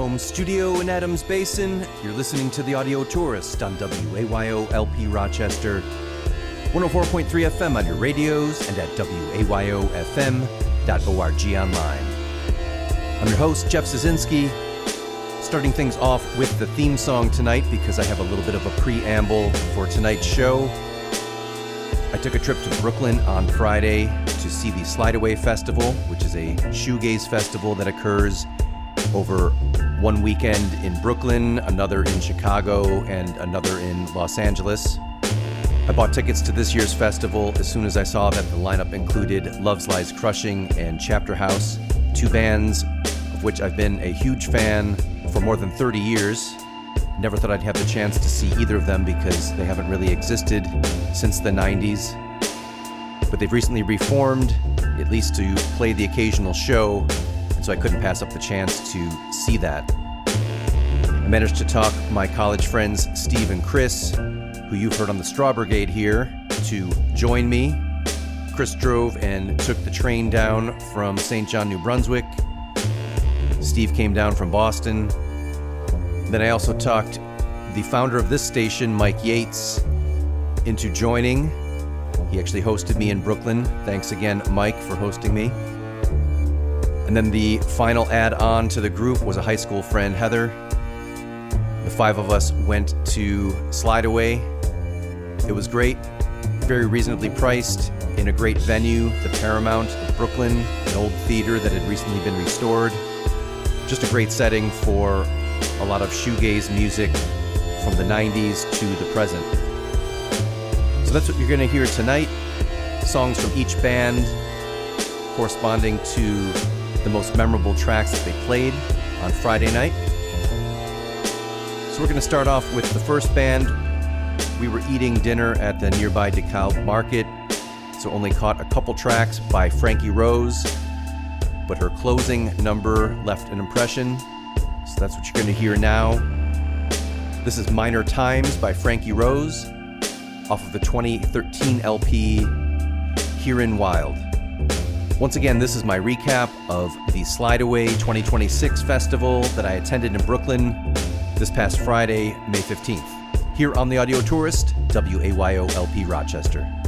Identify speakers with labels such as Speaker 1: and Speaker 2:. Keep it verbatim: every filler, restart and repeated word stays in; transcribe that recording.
Speaker 1: home studio in Adams Basin. You're listening to The Audio Tourist on W A Y O L P Rochester, one oh four point three F M on your radios and at W A Y O F M dot org online. I'm your host, Jeff Szynski, starting things off with the theme song tonight because I have a little bit of a preamble for tonight's show. I took a trip to Brooklyn on Friday to see the Slide Away Festival, which is a shoegaze festival that occurs over one weekend in Brooklyn, another in Chicago, and another in Los Angeles. I bought tickets to this year's festival as soon as I saw that the lineup included Love's Lies Crushing and Chapter House, two bands of which I've been a huge fan for more than thirty years. Never thought I'd have the chance to see either of them because they haven't really existed since the nineties. But they've recently reformed, at least to play the occasional show, and so I couldn't pass up the chance to see that. I managed to talk my college friends Steve and Chris, who you've heard on the Straw Brigade here, to join me. Chris drove and took the train down from Saint John, New Brunswick. Steve came down from Boston. Then I also talked the founder of this station, Mike Yates, into joining. He actually hosted me in Brooklyn. Thanks again, Mike, for hosting me. And then the final add-on to the group was a high school friend, Heather. The five of us went to Slide Away. It was great, very reasonably priced, in a great venue, the Paramount of Brooklyn, an old theater that had recently been restored. Just a great setting for a lot of shoegaze music from the nineties to the present. So that's what you're going to hear tonight. Songs from each band corresponding to the most memorable tracks that they played on Friday night. So we're going to start off with the first band. We were eating dinner at the nearby DeKalb Market, so only caught a couple tracks by Frankie Rose, but her closing number left an impression. So that's what you're going to hear now. This is Minor Times by Frankie Rose off of the twenty thirteen L P Herein Wild. Once again, this is my recap of the Slide Away twenty twenty-six festival that I attended in Brooklyn this past Friday, May fifteenth. Here on The Audio Tourist, W A Y O L P Rochester.